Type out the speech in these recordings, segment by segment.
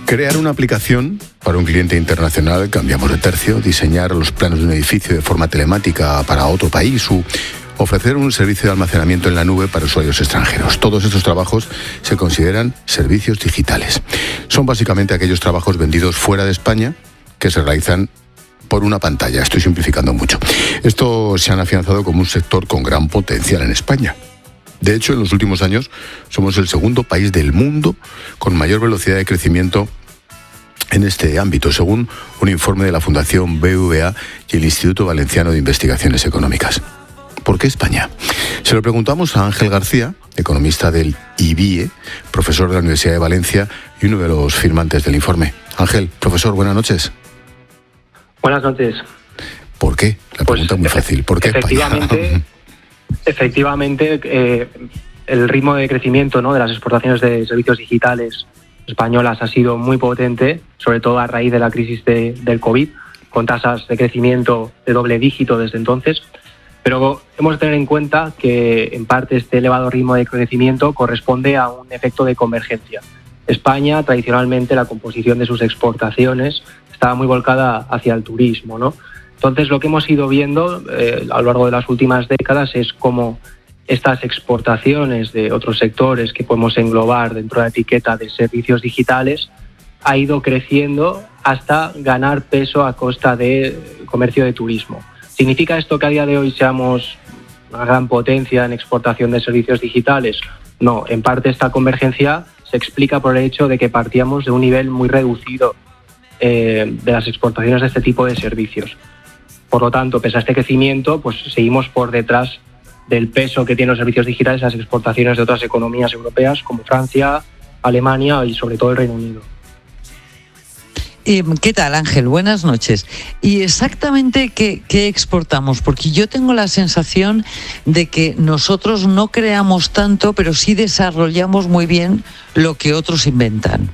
Crear una aplicación para un cliente internacional, cambiamos de tercio, diseñar los planos de un edificio de forma telemática para otro país u ofrecer un servicio de almacenamiento en la nube para usuarios extranjeros. Todos estos trabajos se consideran servicios digitales. Son básicamente aquellos trabajos vendidos fuera de España que se realizan por una pantalla. Estoy simplificando mucho. Estos se han afianzado como un sector con gran potencial en España. De hecho, en los últimos años somos el segundo país del mundo con mayor velocidad de crecimiento en este ámbito, según un informe de la Fundación BBVA y el Instituto Valenciano de Investigaciones Económicas. ¿Por qué España? Se lo preguntamos a Ángel García, economista del IBIE, profesor de la Universidad de Valencia y uno de los firmantes del informe. Ángel, profesor, buenas noches. Buenas noches. ¿Por qué? La pregunta es muy fácil. ¿Por qué España? Efectivamente, el ritmo de crecimiento, ¿no?, de las exportaciones de servicios digitales españolas ha sido muy potente, sobre todo a raíz de la crisis del COVID, con tasas de crecimiento de doble dígito desde entonces. Pero hemos de tener en cuenta que, en parte, este elevado ritmo de crecimiento corresponde a un efecto de convergencia. España, tradicionalmente, la composición de sus exportaciones estaba muy volcada hacia el turismo, ¿no? Entonces, lo que hemos ido viendo a lo largo de las últimas décadas es cómo estas exportaciones de otros sectores que podemos englobar dentro de la etiqueta de servicios digitales ha ido creciendo hasta ganar peso a costa de comercio de turismo. ¿Significa esto que a día de hoy seamos una gran potencia en exportación de servicios digitales? No, en parte esta convergencia se explica por el hecho de que partíamos de un nivel muy reducido de las exportaciones de este tipo de servicios. Por lo tanto, pese a este crecimiento, pues seguimos por detrás del peso que tienen los servicios digitales en las exportaciones de otras economías europeas como Francia, Alemania y sobre todo el Reino Unido. ¿Qué tal, Ángel? Buenas noches. ¿Y exactamente qué exportamos? Porque yo tengo la sensación de que nosotros no creamos tanto, pero sí desarrollamos muy bien lo que otros inventan.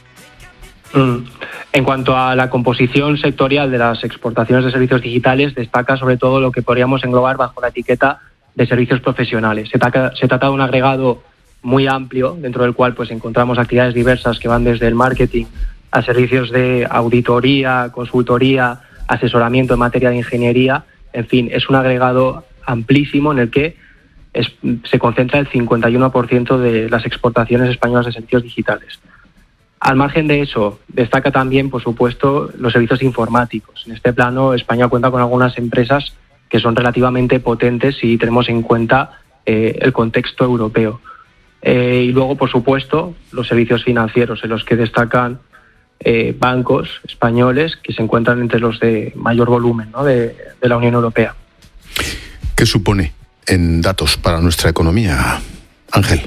En cuanto a la composición sectorial de las exportaciones de servicios digitales, destaca sobre todo lo que podríamos englobar bajo la etiqueta de servicios profesionales. Se trata de un agregado muy amplio, dentro del cual pues encontramos actividades diversas que van desde el marketing a servicios de auditoría, consultoría, asesoramiento en materia de ingeniería. En fin, es un agregado amplísimo en el que se concentra el 51% de las exportaciones españolas de servicios digitales. Al margen de eso, destaca también, por supuesto, los servicios informáticos. En este plano, España cuenta con algunas empresas que son relativamente potentes si tenemos en cuenta el contexto europeo. Y luego, por supuesto, los servicios financieros, en los que destacan bancos españoles que se encuentran entre los de mayor volumen, ¿no?, de la Unión Europea. ¿Qué supone en datos para nuestra economía, Ángel?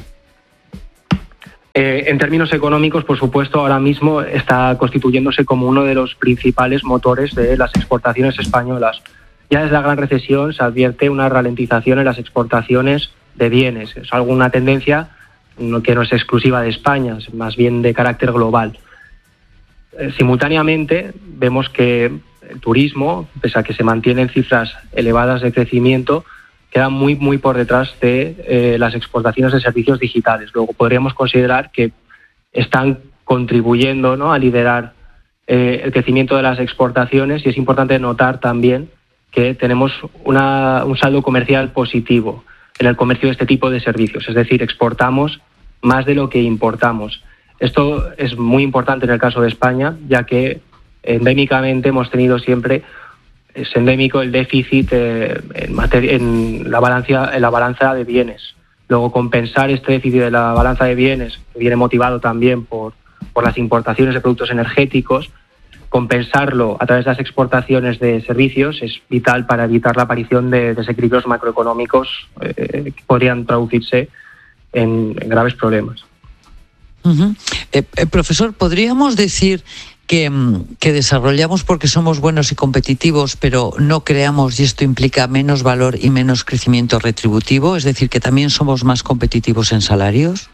En términos económicos, por supuesto, ahora mismo está constituyéndose como uno de los principales motores de las exportaciones españolas. Ya desde la gran recesión se advierte una ralentización en las exportaciones de bienes. Es alguna tendencia que no es exclusiva de España, es más bien de carácter global. Simultáneamente, vemos que el turismo, pese a que se mantienen cifras elevadas de crecimiento, queda muy por detrás de las exportaciones de servicios digitales. Luego podríamos considerar que están contribuyendo, ¿no?, a liderar el crecimiento de las exportaciones, y es importante notar también que tenemos un saldo comercial positivo en el comercio de este tipo de servicios, es decir, exportamos más de lo que importamos. Esto es muy importante en el caso de España, ya que endémicamente hemos tenido siempre, es endémico el déficit en la balanza de bienes. Luego, compensar este déficit de la balanza de bienes, que viene motivado también por las importaciones de productos energéticos, compensarlo a través de las exportaciones de servicios es vital para evitar la aparición de desequilibrios macroeconómicos que podrían traducirse en graves problemas. Profesor, ¿podríamos decir que desarrollamos porque somos buenos y competitivos, pero no creamos, y esto implica menos valor y menos crecimiento retributivo? Es decir, que también somos más competitivos en salarios.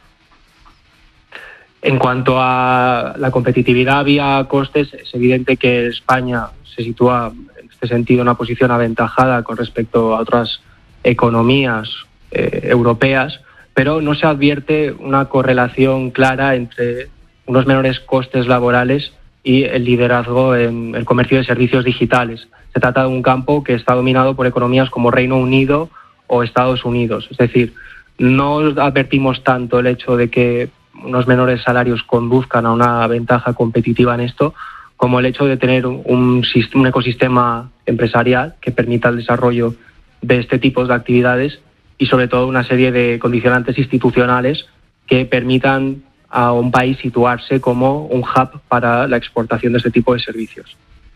En cuanto a la competitividad vía costes, es evidente que España se sitúa en este sentido en una posición aventajada con respecto a otras economías europeas, pero no se advierte una correlación clara entre unos menores costes laborales y el liderazgo en el comercio de servicios digitales. Se trata de un campo que está dominado por economías como Reino Unido o Estados Unidos. Es decir, no advertimos tanto el hecho de que unos menores salarios conduzcan a una ventaja competitiva en esto, como el hecho de tener un ecosistema empresarial que permita el desarrollo de este tipo de actividades y sobre todo una serie de condicionantes institucionales que permitan a un país situarse como un hub para la exportación de este tipo de servicios.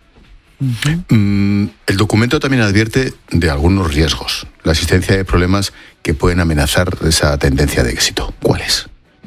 El documento también advierte de algunos riesgos, la existencia de problemas que pueden amenazar esa tendencia de éxito. ¿Cuáles?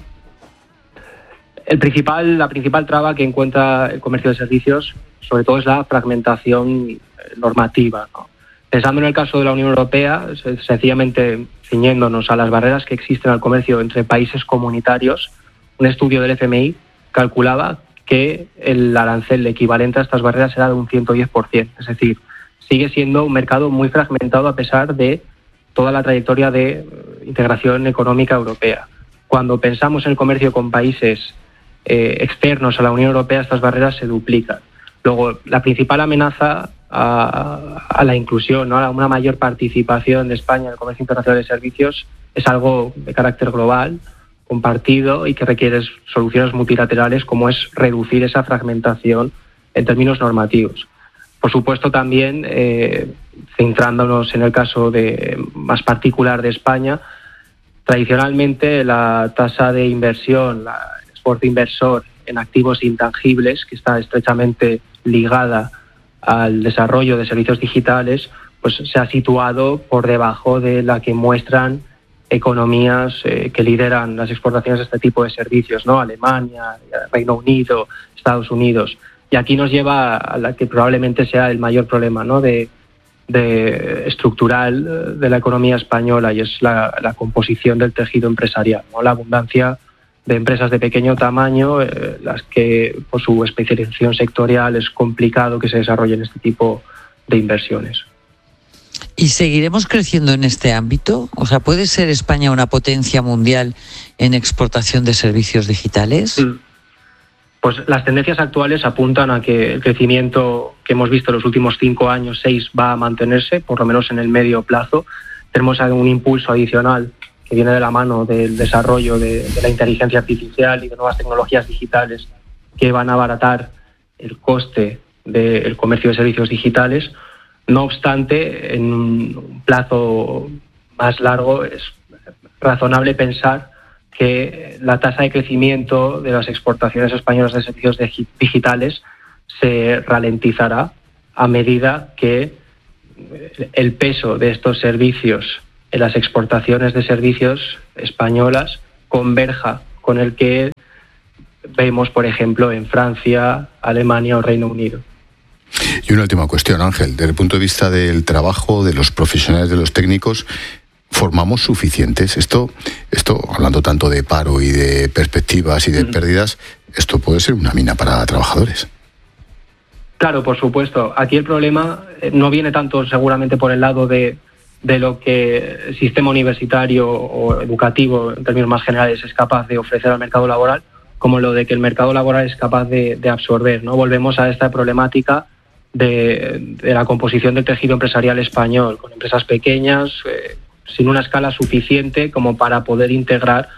La principal traba que encuentra el comercio de servicios, sobre todo, es la fragmentación normativa, ¿no? Pensando en el caso de la Unión Europea, sencillamente ciñéndonos a las barreras que existen al comercio entre países comunitarios, un estudio del FMI calculaba que el arancel equivalente a estas barreras era de un 110%. Es decir, sigue siendo un mercado muy fragmentado a pesar de toda la trayectoria de integración económica europea. Cuando pensamos en el comercio con países externos a la Unión Europea, estas barreras se duplican. Luego, la principal amenaza a la inclusión, ¿no?, a una mayor participación de España en el comercio internacional de servicios, es algo de carácter global, compartido y que requiere soluciones multilaterales, como es reducir esa fragmentación en términos normativos. Por supuesto, también, centrándonos en el caso más particular de España, tradicionalmente la tasa de inversión, el esfuerzo inversor en activos intangibles, que está estrechamente ligada al desarrollo de servicios digitales, pues se ha situado por debajo de la que muestran economías que lideran las exportaciones de este tipo de servicios, ¿no? Alemania, Reino Unido, Estados Unidos. Y aquí nos lleva a la que probablemente sea el mayor problema, ¿no?, de estructural de la economía española, y es la composición del tejido empresarial, ¿no? La abundancia de empresas de pequeño tamaño, las que por su especialización sectorial es complicado que se desarrollen este tipo de inversiones. ¿Y seguiremos creciendo en este ámbito? O sea, ¿puede ser España una potencia mundial en exportación de servicios digitales? Pues las tendencias actuales apuntan a que el crecimiento que hemos visto en los últimos 5 años, 6, va a mantenerse, por lo menos en el medio plazo. Tenemos un impulso adicional que viene de la mano del desarrollo de la inteligencia artificial y de nuevas tecnologías digitales que van a abaratar el coste del comercio de servicios digitales. No obstante, en un plazo más largo es razonable pensar que la tasa de crecimiento de las exportaciones españolas de servicios digitales se ralentizará a medida que el peso de estos servicios en las exportaciones de servicios españolas converja con el que vemos, por ejemplo, en Francia, Alemania o Reino Unido. Y una última cuestión, Ángel. Desde el punto de vista del trabajo, de los profesionales, de los técnicos, ¿formamos suficientes? Esto, hablando tanto de paro y de perspectivas y de pérdidas, esto puede ser una mina para trabajadores. Claro, por supuesto. Aquí el problema no viene tanto seguramente por el lado de lo que el sistema universitario o educativo, en términos más generales, es capaz de ofrecer al mercado laboral, como lo de que el mercado laboral es capaz de absorber, ¿no? Volvemos a esta problemática de la composición del tejido empresarial español, con empresas pequeñas, sin una escala suficiente como para poder integrar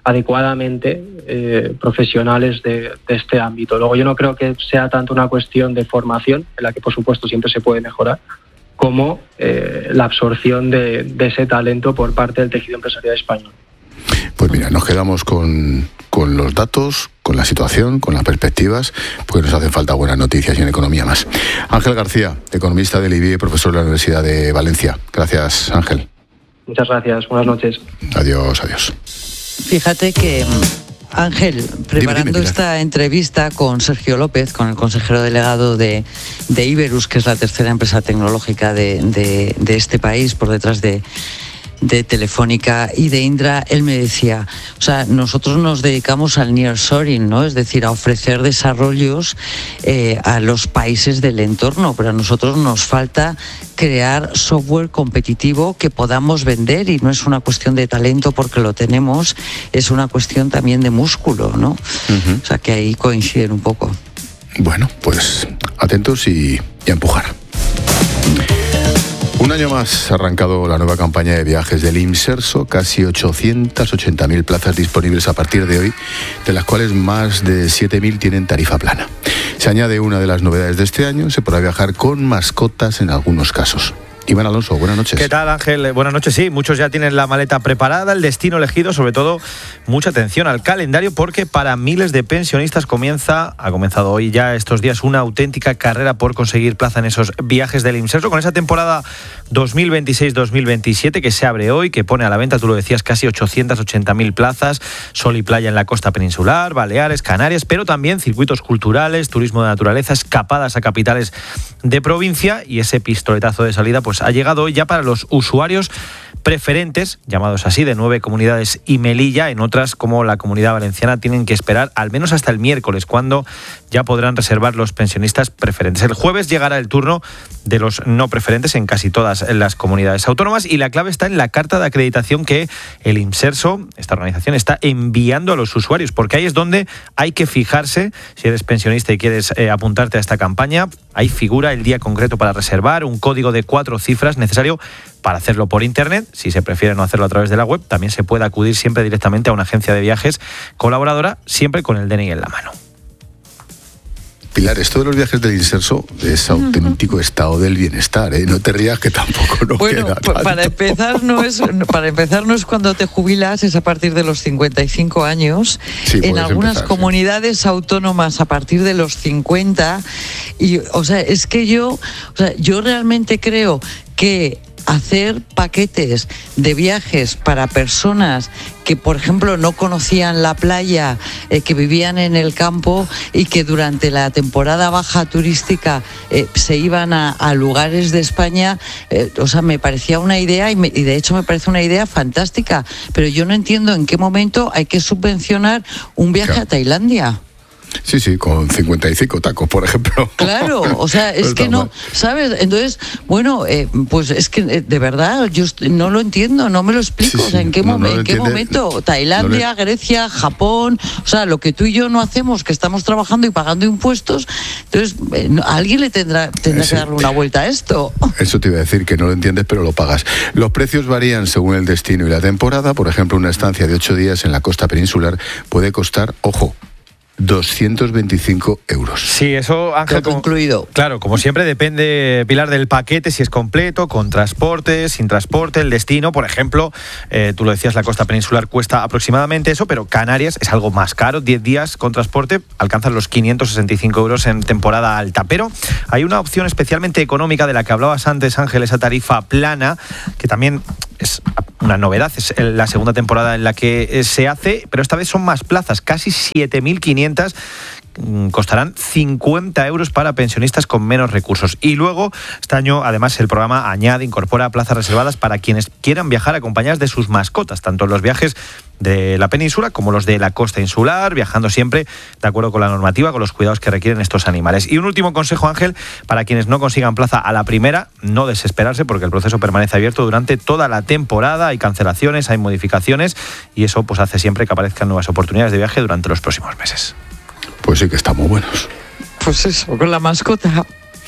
adecuadamente profesionales de este ámbito. Luego, yo no creo que sea tanto una cuestión de formación, en la que por supuesto siempre se puede mejorar, como la absorción de ese talento por parte del tejido empresarial español. Pues mira, nos quedamos con los datos, con la situación, con las perspectivas, porque nos hacen falta buenas noticias y en economía más. Ángel García, economista del IBIE, profesor de la Universidad de Valencia. Gracias, Ángel. Muchas gracias, buenas noches. Adiós, adiós. Fíjate que, Ángel, preparando esta entrevista con Sergio López, con el consejero delegado de Iberus, que es la tercera empresa tecnológica de este país, por detrás de de Telefónica y de Indra, él me decía, o sea, nosotros nos dedicamos al nearshoring, ¿no? Es decir, a ofrecer desarrollos a los países del entorno, pero a nosotros nos falta crear software competitivo que podamos vender, y no es una cuestión de talento porque lo tenemos, es una cuestión también de músculo, ¿no? O sea, que ahí coinciden un poco. Bueno, pues atentos y a empujar. Un año más ha arrancado la nueva campaña de viajes del Imserso, casi 880.000 plazas disponibles a partir de hoy, de las cuales más de 7.000 tienen tarifa plana. Se añade una de las novedades de este año: se podrá viajar con mascotas en algunos casos. Iván Alonso, buenas noches. ¿Qué tal, Ángel? Buenas noches. Sí, muchos ya tienen la maleta preparada, el destino elegido, sobre todo mucha atención al calendario, porque para miles de pensionistas ha comenzado hoy ya estos días una auténtica carrera por conseguir plaza en esos viajes del Imserso, con esa temporada 2026-2027 que se abre hoy, que pone a la venta, tú lo decías, casi 880.000 plazas, sol y playa en la costa peninsular, Baleares, Canarias, pero también circuitos culturales, turismo de naturaleza, escapadas a capitales de provincia, y ese pistoletazo de salida pues ha llegado hoy ya para los usuarios preferentes, llamados así, de 9 comunidades y Melilla. En otras, como la Comunidad Valenciana, tienen que esperar al menos hasta el miércoles, cuando ya podrán reservar los pensionistas preferentes. El jueves llegará el turno de los no preferentes en casi todas las comunidades autónomas, y la clave está en la carta de acreditación que el Imserso, esta organización, está enviando a los usuarios, porque ahí es donde hay que fijarse. Si eres pensionista y quieres apuntarte a esta campaña, ahí figura el día concreto para reservar, un código de 4 cifras necesario para hacerlo por internet. Si se prefiere no hacerlo a través de la web, también se puede acudir siempre directamente a una agencia de viajes colaboradora, siempre con el DNI en la mano. Pilar, esto de los viajes del Imserso es auténtico estado del bienestar, ¿eh? No te rías, que tampoco nos queda tanto. Para empezar no es cuando te jubilas, es a partir de los 55 años. Sí, en algunas comunidades autónomas a partir de los 50. Y, o sea, es que yo realmente creo que hacer paquetes de viajes para personas que, por ejemplo, no conocían la playa, que vivían en el campo y que durante la temporada baja turística se iban a lugares de España, me parecía una idea, y de hecho me parece una idea fantástica, pero yo no entiendo en qué momento hay que subvencionar un viaje a Tailandia. Sí, con 55 tacos, por ejemplo. Claro, o sea, es que no, ¿sabes? Entonces, bueno, pues es que de verdad yo no lo entiendo, no me lo explico. Sí, o sea, ¿en qué momento? Tailandia, Grecia, Japón, o sea, lo que tú y yo no hacemos, que estamos trabajando y pagando impuestos, entonces alguien le tendrá que darle una vuelta a esto. Eso te iba a decir, que no lo entiendes, pero lo pagas. Los precios varían según el destino y la temporada. Por ejemplo, una estancia de 8 días en la costa peninsular puede costar, ojo, 225 euros. Sí, eso, Ángel, incluido. Claro, como siempre depende, Pilar, del paquete, si es completo, con transporte, sin transporte, el destino. Por ejemplo, tú lo decías, la costa peninsular cuesta aproximadamente eso, pero Canarias es algo más caro. 10 días con transporte alcanzan los 565 euros en temporada alta. Pero hay una opción especialmente económica de la que hablabas antes, Ángel, esa tarifa plana, que también es una novedad, es la segunda temporada en la que se hace, pero esta vez son más plazas, casi 7.500, costarán 50 euros para pensionistas con menos recursos. Y luego, este año, además, el programa incorpora plazas reservadas para quienes quieran viajar acompañadas de sus mascotas, tanto en los viajes de la península como los de la costa insular, viajando siempre de acuerdo con la normativa, con los cuidados que requieren estos animales. Y un último consejo, Ángel, para quienes no consigan plaza a la primera, no desesperarse, porque el proceso permanece abierto durante toda la temporada. Hay cancelaciones, hay modificaciones, y eso pues hace siempre que aparezcan nuevas oportunidades de viaje durante los próximos meses. Pues sí que están muy buenos. Pues eso, con la mascota.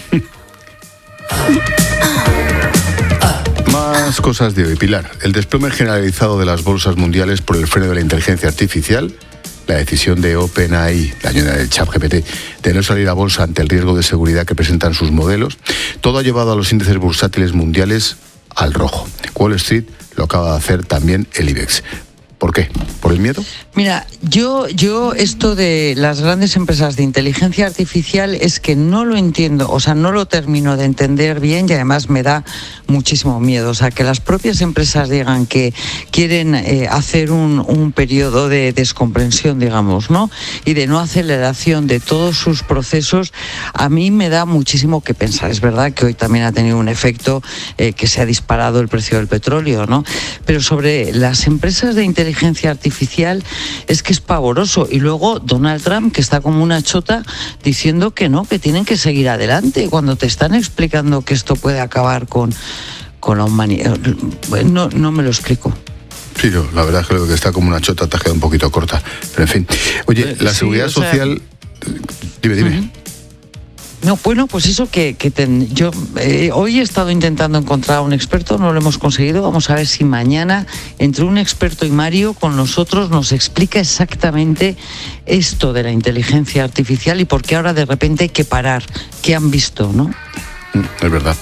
Más cosas de hoy, Pilar. El desplome generalizado de las bolsas mundiales por el freno de la inteligencia artificial, la decisión de OpenAI, la ayuda del ChatGPT, de no salir a bolsa ante el riesgo de seguridad que presentan sus modelos, todo ha llevado a los índices bursátiles mundiales al rojo. Wall Street lo acaba de hacer también el IBEX. ¿Por qué? ¿Por el miedo? Mira, yo esto de las grandes empresas de inteligencia artificial es que no lo entiendo, o sea, no lo termino de entender bien y además me da muchísimo miedo. O sea, que las propias empresas digan que quieren hacer un periodo de descomprensión, digamos, ¿no? Y de no aceleración de todos sus procesos, a mí me da muchísimo que pensar. Es verdad que hoy también ha tenido un efecto que se ha disparado el precio del petróleo, ¿no? Pero sobre las empresas de inteligencia artificial es que es pavoroso. Y luego Donald Trump, que está como una chota diciendo que no, que tienen que seguir adelante cuando te están explicando que esto puede acabar con la humanidad. No me lo explico. Sí, yo la verdad creo que está como una chota, te ha quedado un poquito corta. Pero en fin. Oye, la seguridad social... Dime. Uh-huh. No, bueno, pues eso yo hoy he estado intentando encontrar a un experto, no lo hemos conseguido. Vamos a ver si mañana, entre un experto y Mario, con nosotros nos explica exactamente esto de la inteligencia artificial y por qué ahora de repente hay que parar. ¿Qué han visto, no? Es verdad.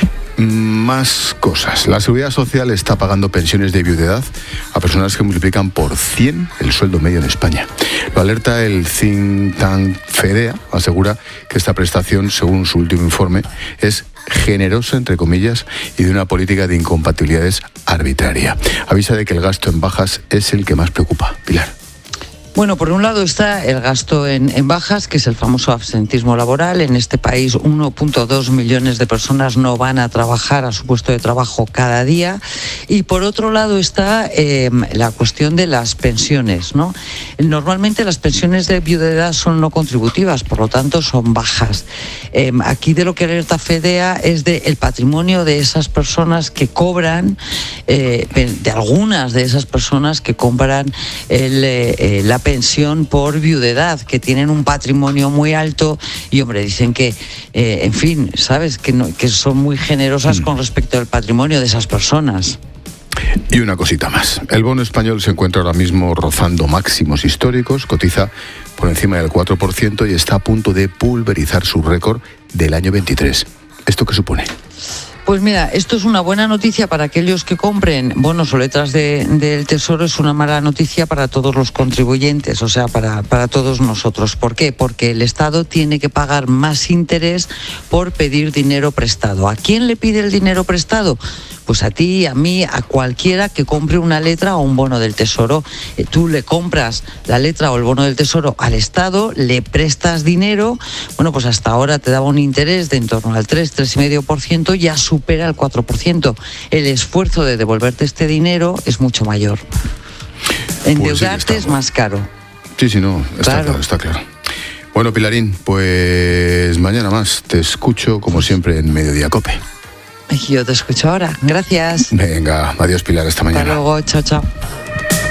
Más cosas. La Seguridad Social está pagando pensiones de viudedad a personas que multiplican por 100 el sueldo medio en España. Lo alerta el think tank Fedea. Asegura que esta prestación, según su último informe, es generosa, entre comillas, y de una política de incompatibilidades arbitraria. Avisa de que el gasto en bajas es el que más preocupa. Pilar. Bueno, por un lado está el gasto en bajas, que es el famoso absentismo laboral. En este país 1.2 millones de personas no van a trabajar a su puesto de trabajo cada día. Y por otro lado está la cuestión de las pensiones, ¿no? Normalmente las pensiones de viudedad son no contributivas, por lo tanto son bajas. Aquí de lo que alerta Fedea es del patrimonio de esas personas que cobran, de algunas de esas personas que compran la pensión por viudedad, que tienen un patrimonio muy alto y, hombre, dicen que, en fin, ¿sabes? Que son muy generosas con respecto al patrimonio de esas personas. Y una cosita más. El bono español se encuentra ahora mismo rozando máximos históricos, cotiza por encima del 4% y está a punto de pulverizar su récord del año 23. ¿Esto qué supone? Pues mira, esto es una buena noticia para aquellos que compren bonos o letras del Tesoro, es una mala noticia para todos los contribuyentes, o sea, para todos nosotros. ¿Por qué? Porque el Estado tiene que pagar más interés por pedir dinero prestado. ¿A quién le pide el dinero prestado? Pues a ti, a mí, a cualquiera que compre una letra o un bono del Tesoro. Tú le compras la letra o el bono del Tesoro al Estado, le prestas dinero, bueno, pues hasta ahora te daba un interés de en torno al 3,5%, ya supera el 4%. El esfuerzo de devolverte este dinero es mucho mayor. Endeudarte es más caro. Sí, no, está claro. Bueno, Pilarín, pues mañana más. Te escucho, como siempre, en Mediodía COPE. Yo te escucho ahora. Gracias. Venga, adiós, Pilar, hasta mañana. Hasta luego, chao.